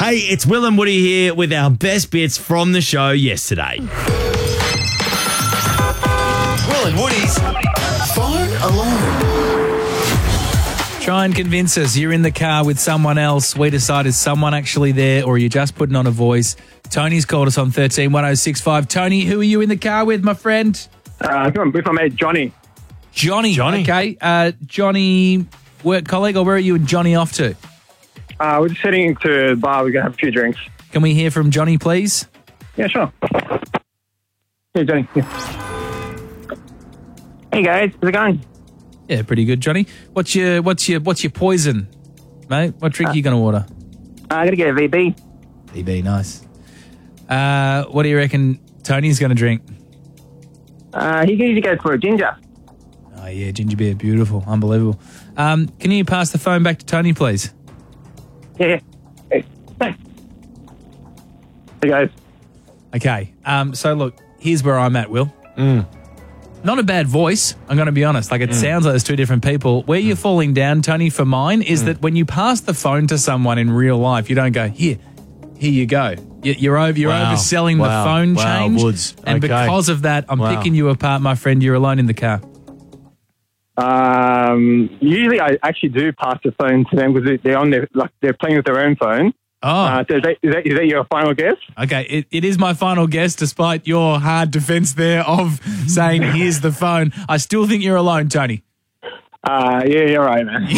Hey, it's Will and Woody here with our best bits from the show yesterday. Will and Woody's Phone Alarm. Try and convince us you're in the car with someone else. We decide is someone actually there or are you just putting on a voice? Tony's called us on 131065. Tony, who are you in the car with, my friend? With my mate Johnny. Johnny. Okay. Johnny, work colleague, or where are you and Johnny off to? We're just heading to the bar. We're going to have a few drinks. Can we hear from Johnny, please? Yeah, sure. Hey, Johnny. Yeah. Hey, guys. How's it going? Yeah, pretty good, Johnny. What's your poison, mate? What drink are you going to order? I'm going to get a VB. VB, nice. What do you reckon Tony's going to drink? He usually goes for a ginger. Oh, yeah, ginger beer. Beautiful. Unbelievable. Can you pass the phone back to Tony, please? Yeah. Hey, thanks. Hey, guys. Okay. So, look, here's where I'm at, Will. Not a bad voice, I'm going to be honest. Like, it sounds like there's two different people. Where you're falling down, Tony, for mine, is that when you pass the phone to someone in real life, you don't go, here you go. You're overselling the phone change. Woods. And Okay. because of that, I'm picking you apart, my friend. You're alone in the car. Usually I actually do pass the phone to them because they're playing with their own phone. Oh. So is that your final guess? Okay, it is my final guess, despite your hard defense there of saying, here's the phone. I still think you're alone, Tony. Yeah, you're right, man.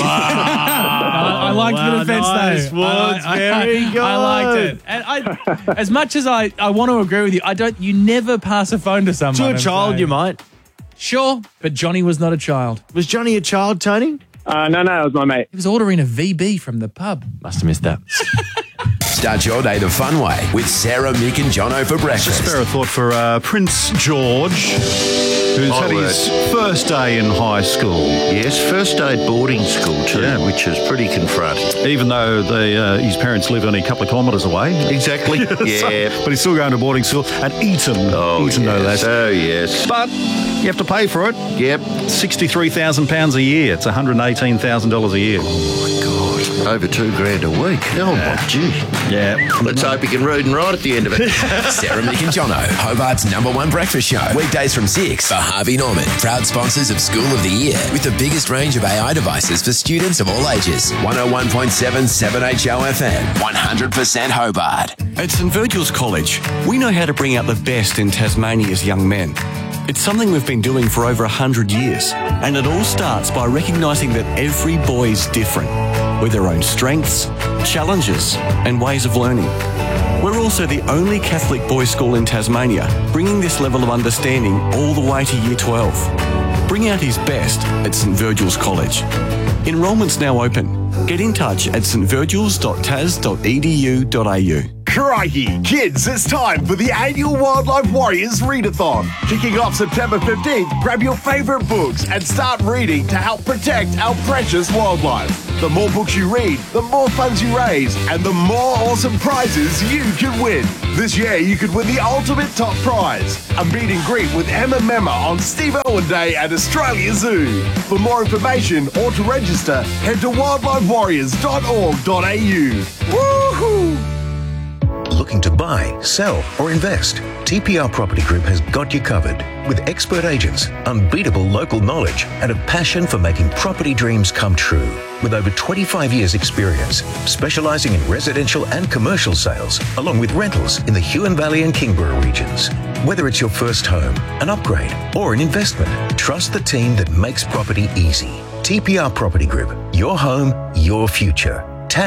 I liked the defense, nice, though. Woods. Very good. I liked it. And as much as I want to agree with you, you never pass a phone to someone. To a and child, say, you might. Sure, but Johnny was not a child. Was Johnny a child, Tony? No, it was my mate. He was ordering a VB from the pub. Must have missed that. Start your day the fun way with Sarah, Mick and Jono for breakfast. Spare a thought for Prince George, who's had his first day in high school. Yes, first day at boarding school too, which is pretty confronting. Even though his parents live only a couple of kilometres away. Exactly, yeah. But he's still going to boarding school at Eton. Eton, no less. Oh, yes. But you have to pay for it. Yep. £63,000 a year. It's $118,000 a year. Oh, God. Over $2,000 a week. Oh, my gee. Yeah. Let's hope he can read and write at the end of it. Sarah, Mick and Jono, Hobart's #1 breakfast show. Weekdays from 6 for Harvey Norman, proud sponsors of School of the Year, with the biggest range of AI devices for students of all ages. 101.7 7HO FM, 100% Hobart. At St Virgil's College, we know how to bring out the best in Tasmania's young men. It's something we've been doing for over 100 years, and it all starts by recognising that every boy is different, with their own strengths, challenges, and ways of learning. We're also the only Catholic boys' school in Tasmania, bringing this level of understanding all the way to Year 12. Bring out his best at St Virgil's College. Enrolment's now open. Get in touch at stvirgils.tas.edu.au. Crikey, kids, it's time for the annual Wildlife Warriors Readathon. Kicking off September 15th, grab your favourite books and start reading to help protect our precious wildlife. The more books you read, the more funds you raise, and the more awesome prizes you can win. This year, you could win the ultimate top prize, a meet and greet with Emma Memma on Steve Irwin Day at Australia Zoo. For more information or to register, head to wildlifewarriors.org.au. Woohoo! Looking to buy, sell, or invest? TPR Property Group has got you covered. With expert agents, unbeatable local knowledge, and a passion for making property dreams come true. With over 25 years' experience, specialising in residential and commercial sales, along with rentals in the Huon Valley and Kingborough regions. Whether it's your first home, an upgrade, or an investment, trust the team that makes property easy. TPR Property Group, your home, your future.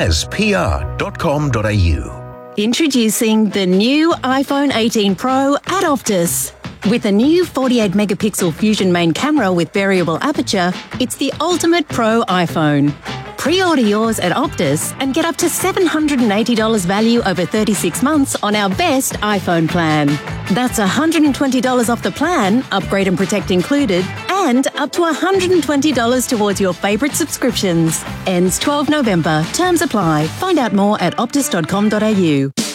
TazPR.com.au. Introducing the new iPhone 18 Pro at Optus. With a new 48-megapixel Fusion main camera with variable aperture, it's the ultimate pro iPhone. Pre-order yours at Optus and get up to $780 value over 36 months on our best iPhone plan. That's $120 off the plan, upgrade and protect included, and up to $120 towards your favourite subscriptions. Ends 12 November. Terms apply. Find out more at optus.com.au.